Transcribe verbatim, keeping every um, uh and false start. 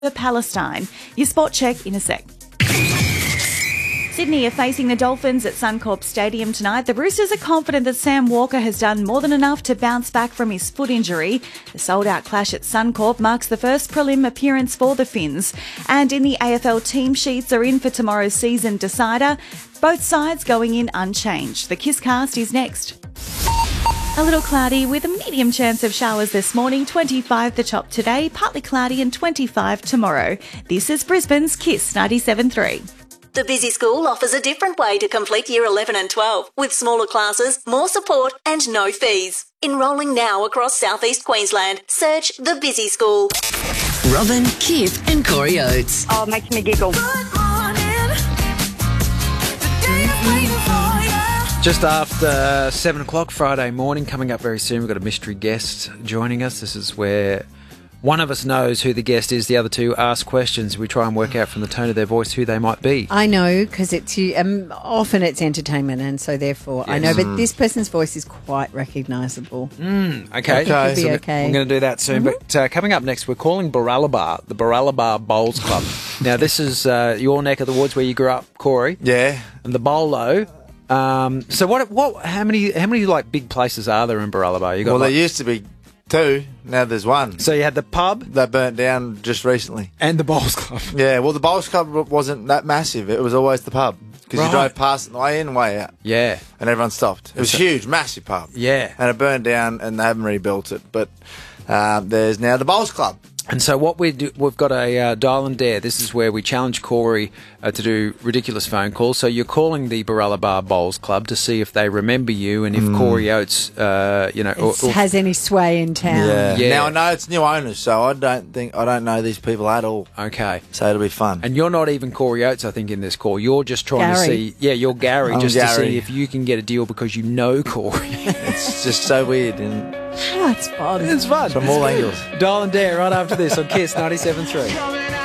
Palestine. Your spot check in a sec. Sydney are facing the Dolphins at Suncorp Stadium tonight. The Roosters are confident that Sam Walker has done more than enough to bounce back from his foot injury. The sold-out clash at Suncorp marks the first prelim appearance for the Finns. And in the A F L team sheets are in for tomorrow's season decider. Both sides going in unchanged. The Kisscast is next. A little cloudy with a medium chance of showers this morning, twenty-five the top today, partly cloudy and twenty-five tomorrow. This is Brisbane's Kiss ninety-seven point three. The Busy School offers a different way to complete Year eleven and twelve, with smaller classes, more support and no fees. Enrolling now across southeast Queensland. Search The Busy School. Robin, Kip and Corey Oates. Oh, it makes me giggle. Just after seven o'clock Friday morning, coming up very soon, we've got a mystery guest joining us. This is where one of us knows who the guest is, the other two ask questions. We try and work out from the tone of their voice who they might be. I know, because it's you. Um, often it's entertainment, and so therefore yes. I know. But mm. this person's voice is quite recognisable. Mm, okay, okay. So okay. I'm going to do that soon. Mm-hmm. But uh, coming up next, we're calling Baralabar the Baralabar Bowls Club. Now, this is uh, your neck of the woods where you grew up, Corey. Yeah, and the Bolo. Um, so what? What? How many? How many like big places are there in Baralabar? You got well, like, there used to be two. Now there's one. So you had the pub that burnt down just recently, and the Bowls Club. Yeah, well, the Bowls Club wasn't that massive. It was always the pub because right. you drove past it the way in, and way out. Yeah, and everyone stopped. It was so, huge, massive pub. Yeah, and it burned down, and they haven't rebuilt it. But um, there's now the Bowls Club. And so what we do, we've got a uh, dial and dare. This is where we challenge Corey uh, to do ridiculous phone calls. So you're calling the Baralabar Bowls Club to see if they remember you and if mm. Corey Oates, uh, you know, or, or, has any sway in town. Yeah. yeah. Now I know it's new owners, so I don't think I don't know these people at all. Okay. So it'll be fun. And you're not even Corey Oates, I think, in this call. You're just trying Gary. to see. Yeah, you're Gary, I'm just Gary. to see if you can get a deal because you know Corey. It's just so weird. And oh, it's fun. It's fun. From all angles. Dial and dare right after this on Kiss ninety-seven point three.